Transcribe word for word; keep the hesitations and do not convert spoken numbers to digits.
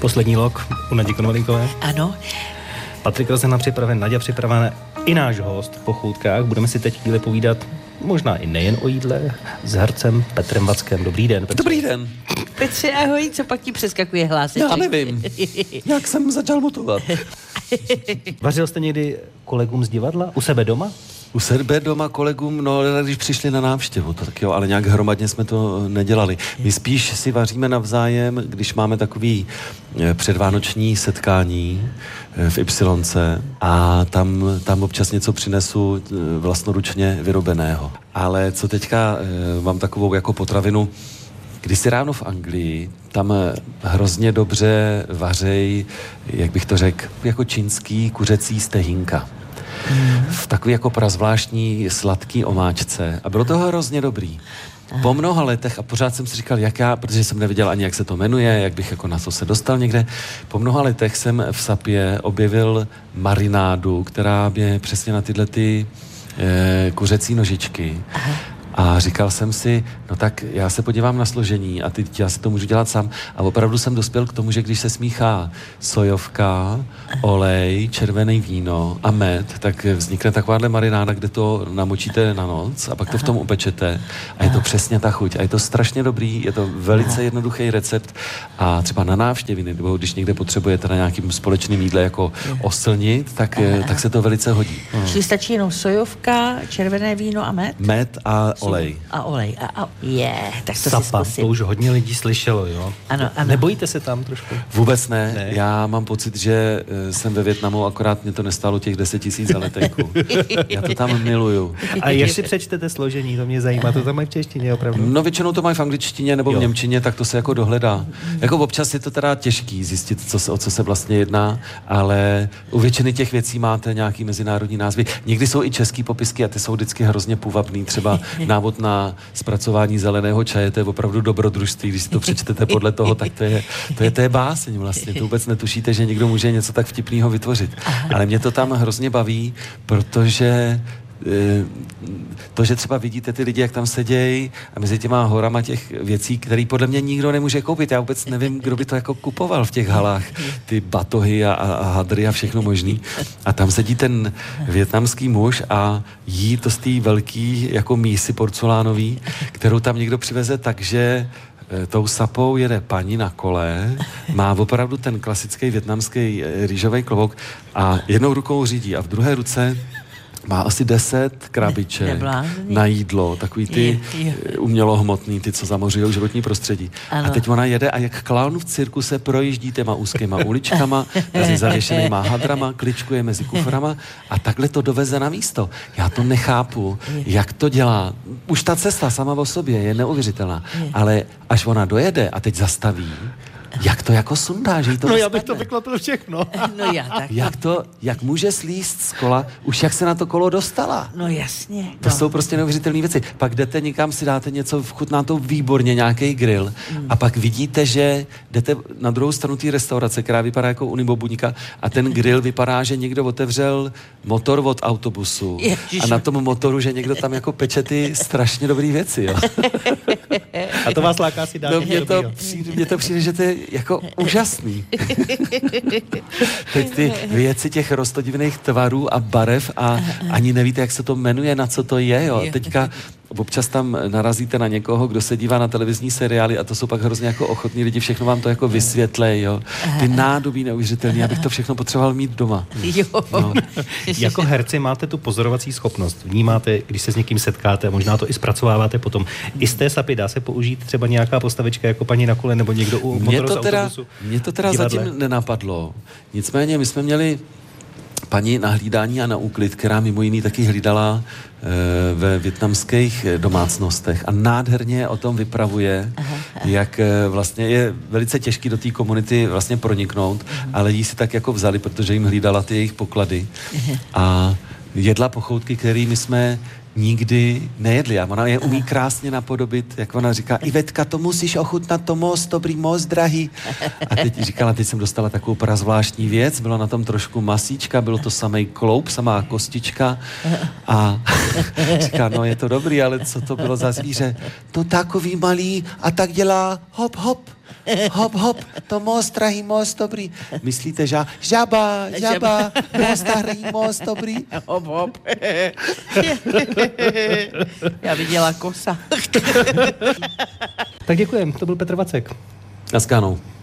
Poslední lok u Nadi Konvalinkové. Ano. Patrik Rozena připraven, Naďa připravená i náš host v Pochůtkách. Budeme si teď chvíli povídat možná i nejen o jídle s hercem Petrem Vackem. Dobrý den, Petře. Dobrý den. Petře, ahoj, co pak ti přeskakuje hláseček? Já nevím, jak jsem začal mutovat. Vařil jste někdy kolegům z divadla? U sebe doma? U sebe doma kolegům, no když přišli na návštěvu, to tak jo, ale nějak hromadně jsme to nedělali. My spíš si vaříme navzájem, když máme takový předvánoční setkání v Ypsilonce a tam, tam občas něco přinesu vlastnoručně vyrobeného. Ale co teďka mám takovou jako potravinu, kdysi ráno v Anglii, tam hrozně dobře vařej, jak bych to řekl, jako čínský kuřecí stehínka. V takový jako prazvláštní sladký omáčce. A bylo to hrozně dobrý. Po mnoha letech, a pořád jsem si říkal, jak já, protože jsem nevěděl ani, jak se to jmenuje, jak bych jako na to se dostal někde. Po mnoha letech jsem v Sapě objevil marinádu, která mě přesně na tyhle ty e, kuřecí nožičky. Aha. A říkal jsem si, no tak já se podívám na složení a teď já si to můžu dělat sám. A opravdu jsem dospěl k tomu, že když se smíchá sojovka, olej, červené víno a med, tak vznikne takováhle marináda, kde to namočíte na noc a pak to v tom upečete. A je to přesně ta chuť. A je to strašně dobrý, je to velice jednoduchý recept. A třeba na návštěvy, nebo když někde potřebujete na nějakým společným jídle jako oslnit, tak, tak se to velice hodí. Čili stačí jenom sojovka, červené víno a med? Med a olej. A olej. A, a je, tak to Sapa, si zkusím. to už hodně lidí slyšelo, jo? Ano, ano. Nebojíte se tam trošku? Vůbec ne. ne. Já mám pocit, že jsem ve Vietnamu, akorát mě to nestálo těch deset tisíc za letenku. Já to tam miluju. A jak si přečtete složení, to mě zajímá, to tam mají v češtině opravdu? No většinou to mají v angličtině nebo v jo. němčině, tak to se jako dohledá. Jako občas je to teda těžký zjistit, co se, o co se vlastně jedná, ale u většiny těch věcí máte nějaký mezinárodní názvy. Někdy jsou i český popisky a ty jsou vždycky hrozně půvabný. Třeba návod na zpracování zeleného čaje, to je opravdu dobrodružství. Když si to přečtete podle toho, tak to je, to je, to je báseň vlastně. To vůbec netušíte, že někdo může něco tak vtipného vytvořit. Ale mě to tam hrozně baví, protože to, že třeba vidíte ty lidi, jak tam sedějí a mezi těma horama těch věcí, které podle mě nikdo nemůže koupit. Já vůbec nevím, kdo by to jako kupoval v těch halách. Ty batohy a, a, a hadry a všechno možný. A tam sedí ten vietnamský muž a jí to z té velký jako mísy porcelánový, kterou tam někdo přiveze, takže tou Sapou jede paní na kole, má opravdu ten klasický vietnamský rýžový klobouk a jednou rukou řídí a v druhé ruce má asi deset krabiček na jídlo, takový ty umělohmotný, ty, co zamořujou životní prostředí. Ano. A teď ona jede a jak klaun v cirkuse projíždí těma úzkýma uličkama, mezi zavěšenýma hadrama, kličkuje mezi kuframa a takhle to doveze na místo. Já to nechápu, jak to dělá. Už ta cesta sama o sobě je neuvěřitelná, ale až ona dojede a teď zastaví, jak to jako sundá, že jí to No nespadne. já bych to vyklopil všechno. No já tak. Jak to, jak může slízt z kola, už jak se na to kolo dostala. No jasně. To no. jsou prostě neuvěřitelné věci. Pak jdete někam, si dáte něco, vchutná to výborně, nějaký grill mm. a pak vidíte, že jdete na druhou stranu té restaurace, která vypadá jako Unibobuňka a ten grill vypadá, že někdo otevřel motor od autobusu Ježiš. a na tom motoru, že někdo tam jako peče ty strašně dobrý věci, jo. A to vás láká si dát. No mě to, přijde, mě to přijde, že to je jako úžasný. Teď ty věci těch roztodivných tvarů a barev a ani nevíte, jak se to jmenuje, na co to je, jo. Teďka občas tam narazíte na někoho, kdo se dívá na televizní seriály a to jsou pak hrozně jako ochotní lidi, všechno vám to jako vysvětlej, jo. Ty nádobí neuvěřitelný, abych to všechno potřeboval mít doma. Jo. No. Jako herci máte tu pozorovací schopnost. Vnímáte, když se s někým setkáte, možná to i zpracováváte potom. I z té Sapy dá se použít třeba nějaká postavička jako paní na kole nebo někdo u motoru z autobusu? Mě to teda zatím nenapadlo. Nicméně my jsme měli paní na hlídání a na úklid, která mimo jiný taky hlídala e, ve vietnamských domácnostech a nádherně o tom vypravuje, aha, aha. jak e, vlastně je velice těžký do té komunity vlastně proniknout, aha. ale jí si tak jako vzali, protože jim hlídala ty jejich poklady aha. a jedla pochoutky, kterými jsme nikdy nejedli. A ona je umí krásně napodobit, jak ona říká, Ivetka, to musíš ochutnat, to moc dobrý, moc drahý. A teď říkala, teď jsem dostala takovou prazvláštní věc, bylo na tom trošku masíčka, bylo to samej kloup, samá kostička a říká, no je to dobrý, ale co to bylo za zvíře? To takový malý a tak dělá hop, hop. Hop, hop, to most, drahý most, dobrý. Myslíte, že žaba, žaba, most, drahý most, dobrý. Hop, hop. Já viděla kosa. Tak děkujem, to byl Petr Vacek. Naschledanou.